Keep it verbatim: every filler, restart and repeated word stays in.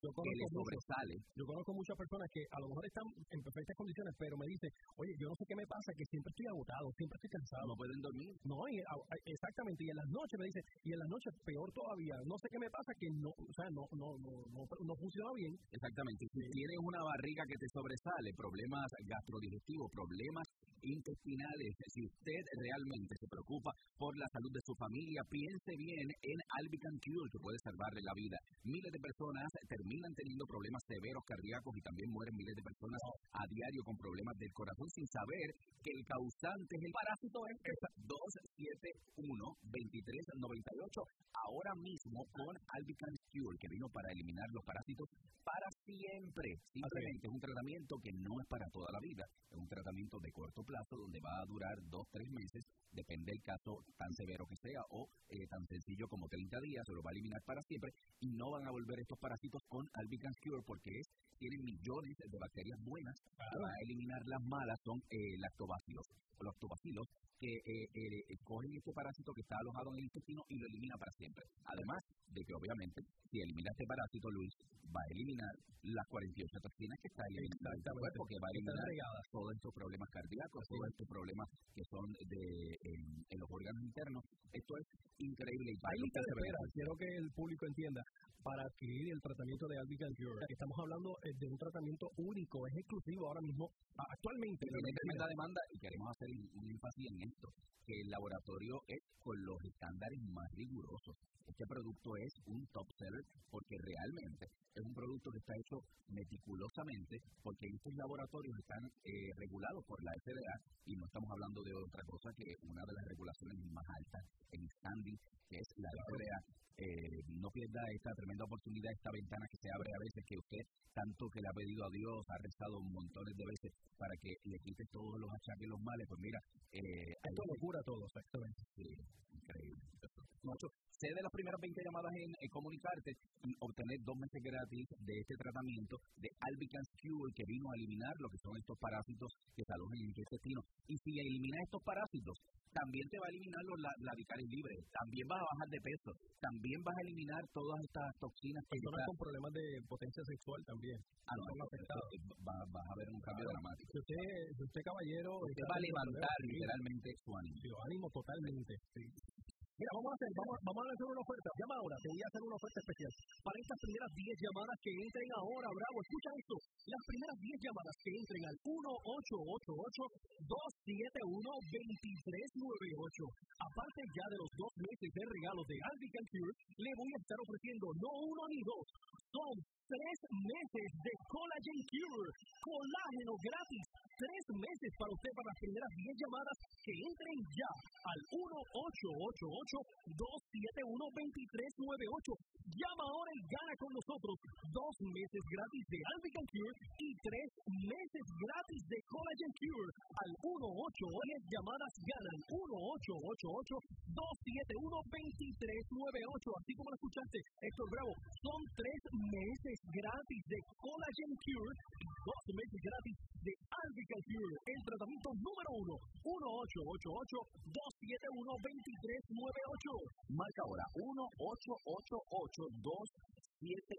yo que le sobresale. Mucho, yo conozco muchas personas que a lo mejor están en perfectas condiciones, pero me dicen, oye, yo no sé qué me pasa, que siempre estoy agotado, siempre estoy cansado. No pueden dormir. No, y, a, exactamente, y en las noches me dicen, y en las noches peor todavía, no sé qué me pasa, que no, o sea, no, no, no, no, no funciona bien. Exactamente, si sí. tienes una barriga que te sobresale, problemas gastrodigestivos, problemas intestinales, si usted realmente se preocupa por la salud de su familia, piense bien en Albican Cure, que puede salvarle la vida. Miles de personas terminan teniendo problemas severos cardíacos y también mueren miles de personas a diario con problemas del corazón sin saber que el causante es el parásito este dos siete uno, dos tres nueve ocho. Ahora mismo con Albican Cure, que vino para eliminar los parásitos para siempre. Simplemente es un tratamiento que no es para toda la vida, es un tratamiento de corto plazo donde va a durar dos, tres meses, depende del caso tan severo que sea o eh, tan sencillo como treinta días, se lo va a eliminar para siempre y no van a volver estos parásitos con Albican Cure porque es, tienen millones de bacterias buenas claro. que van a eliminar las malas, son eh, lactobacilos, lactobacilos que eh, eh, cogen este parásito que está alojado en el intestino y lo elimina para siempre. Además de que obviamente si elimina este parásito, Luis, va a eliminar las cuarenta y ocho toxinas que está eliminando el cuerpo, que va a eliminar todos estos problemas cardíacos, todos estos problemas que son de en, en los órganos internos. Esto es increíble. Y hay lista de espera, quiero que el público entienda, para adquirir el tratamiento de Albican Cure. Estamos hablando de un tratamiento único, es exclusivo ahora mismo, actualmente. Tiene tremenda demanda y queremos hacer un énfasis en esto, que el laboratorio es con los estándares más rigurosos. Este producto es un top seller porque realmente es un producto que está hecho meticulosamente porque estos laboratorios están eh, regulados por la F D A y no estamos hablando de otra cosa que una de las regulaciones más altas en standing, que es la F D A. Eh, no pierda esta tremenda oportunidad, esta ventana que se abre a veces, que usted tanto que le ha pedido a Dios, ha rezado montones de veces para que le quite todos los achaques, los males. Pues mira, eh, esto lo cura todo, exactamente. Sí, increíble. Nacho, sé de las primeras veinte llamadas en, en comunicarte y obtener dos meses gratis de este tratamiento de Albican Cure que vino a eliminar lo que son estos parásitos que se alojan en el intestino. Y si elimina estos parásitos, también te va a eliminar los radicales libres, también vas a bajar de peso, también vas a eliminar todas estas toxinas. Personas está... con problemas de potencia sexual también. Ah, no, no vas va a ver un cambio claro. dramático. Si usted, si usted caballero... Usted va a levantar problema, literalmente su ánimo. Sí, ánimo totalmente, sí. Mira, vamos a hacer, vamos, vamos a hacer una oferta. Llama ahora, te voy a hacer una oferta especial. Para estas primeras diez llamadas que entren ahora, Bravo, escucha esto. Las primeras diez llamadas que entren al uno ocho ocho ocho, dos siete uno, dos tres nueve ocho. Aparte ya de los dos meses de regalo de Albican Cure, le voy a estar ofreciendo no uno ni dos, son tres meses de Collagen Cure, colágeno gratis. Tres meses para usted para las primeras diez llamadas que entren ya al uno ocho ocho ocho, dos siete uno, dos tres nueve ocho. Llama ahora y gana con nosotros dos meses gratis de Albican Cure y tres meses gratis de Collagen Cure. Al uno ocho ocho, diez llamadas ganan uno ocho ocho ocho, dos siete uno, dos tres nueve ocho. Así como lo escuchaste, Héctor Bravo, son tres meses gratis de Collagen Cure, dos meses gratis de Albican Cure, el tratamiento número uno, uno ocho ocho ocho, dos siete uno, dos tres nueve ocho. Marca ahora uno ocho ocho ocho, dos siete